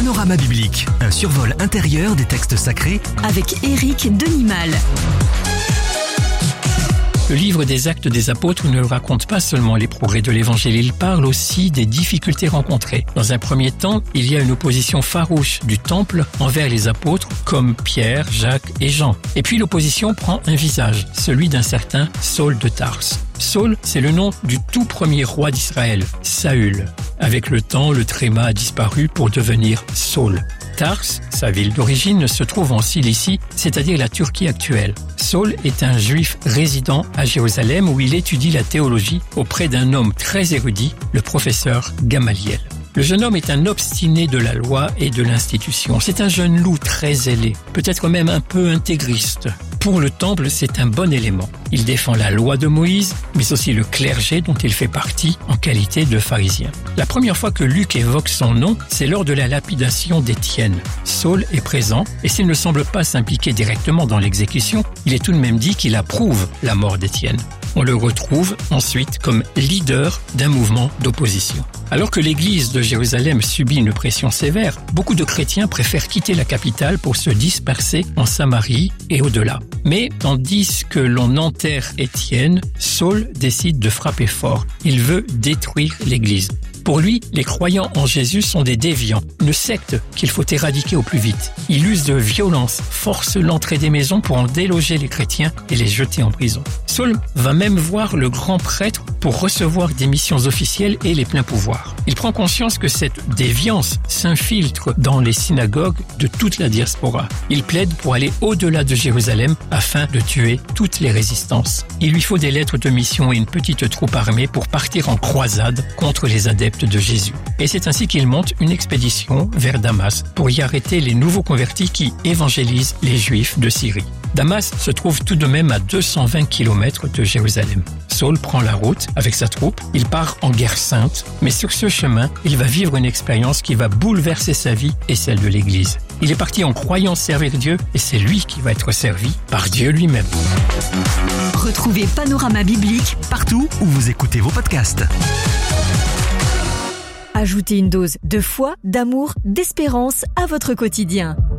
Panorama biblique, un survol intérieur des textes sacrés avec Éric Denimal. Le livre des Actes des Apôtres ne raconte pas seulement les progrès de l'Évangile, il parle aussi des difficultés rencontrées. Dans un premier temps, il y a une opposition farouche du temple envers les apôtres comme Pierre, Jacques et Jean. Et puis l'opposition prend un visage, celui d'un certain Saul de Tarse. Saul, c'est le nom du tout premier roi d'Israël, Saül. Avec le temps, le tréma a disparu pour devenir Saul. Tarse, sa ville d'origine, se trouve en Cilicie, c'est-à-dire la Turquie actuelle. Saul est un juif résident à Jérusalem où il étudie la théologie auprès d'un homme très érudit, le professeur Gamaliel. Le jeune homme est un obstiné de la loi et de l'institution. C'est un jeune loup très zélé, peut-être même un peu intégriste. Pour le temple, c'est un bon élément. Il défend la loi de Moïse, mais aussi le clergé dont il fait partie en qualité de pharisien. La première fois que Luc évoque son nom, c'est lors de la lapidation d'Étienne. Saul est présent, et s'il ne semble pas s'impliquer directement dans l'exécution, il est tout de même dit qu'il approuve la mort d'Étienne. On le retrouve ensuite comme leader d'un mouvement d'opposition. Alors que l'église de Jérusalem subit une pression sévère, beaucoup de chrétiens préfèrent quitter la capitale pour se disperser en Samarie et au-delà. Mais tandis que l'on enterre Étienne, Saul décide de frapper fort. Il veut détruire l'église. Pour lui, les croyants en Jésus sont des déviants, une secte qu'il faut éradiquer au plus vite. Il use de violence, force l'entrée des maisons pour en déloger les chrétiens et les jeter en prison. Saul va même voir le grand prêtre pour recevoir des missions officielles et les pleins pouvoirs. Il prend conscience que cette déviance s'infiltre dans les synagogues de toute la diaspora. Il plaide pour aller au-delà de Jérusalem afin de tuer toutes les résistances. Il lui faut des lettres de mission et une petite troupe armée pour partir en croisade contre les adeptes de Jésus. Et c'est ainsi qu'il monte une expédition vers Damas pour y arrêter les nouveaux convertis qui évangélisent les Juifs de Syrie. Damas se trouve tout de même à 220 km de Jérusalem. Saul prend la route avec sa troupe, il part en guerre sainte, mais sur ce chemin, il va vivre une expérience qui va bouleverser sa vie et celle de l'Église. Il est parti en croyant servir Dieu et c'est lui qui va être servi par Dieu lui-même. Retrouvez Panorama biblique partout où vous écoutez vos podcasts. Ajoutez une dose de foi, d'amour, d'espérance à votre quotidien.